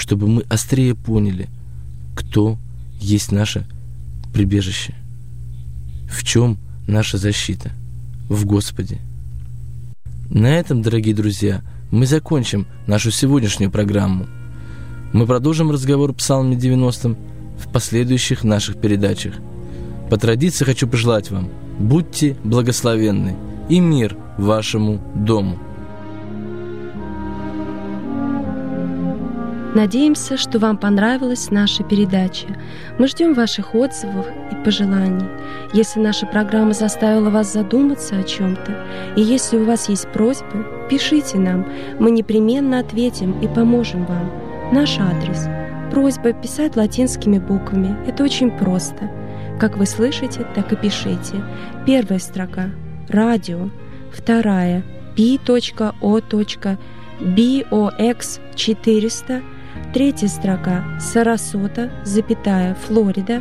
чтобы мы острее поняли, кто есть наше прибежище, в чем наша защита, в Господе. На этом, дорогие друзья, мы закончим нашу сегодняшнюю программу. Мы продолжим разговор о Псалме 90 в последующих наших передачах. По традиции хочу пожелать вам: будьте благословенны и мир вашему дому. Надеемся, что вам понравилась наша передача. Мы ждем ваших отзывов и пожеланий. Если наша программа заставила вас задуматься о чем-то, и если у вас есть просьбы, пишите нам. Мы непременно ответим и поможем вам. Наш адрес. Просьба писать латинскими буквами. Это очень просто. Как вы слышите, так и пишите. Первая строка – радио. Вторая – p.o.box400. Третья строка – Сарасота, запятая, Флорида,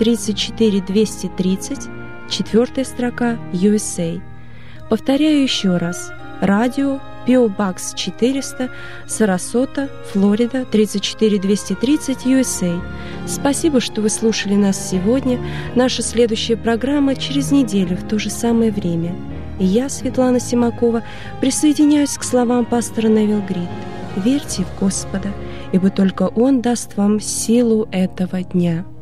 34230. Четвертая строка – USA. Повторяю еще раз. Радио, P.O. Box 400, Сарасота, Флорида, 34230, USA. Спасибо, что вы слушали нас сегодня. Наша следующая программа через неделю в то же самое время. И я, Светлана Симакова, присоединяюсь к словам пастора Невил Грид. Верьте в Господа, ибо только Он даст вам силу этого дня.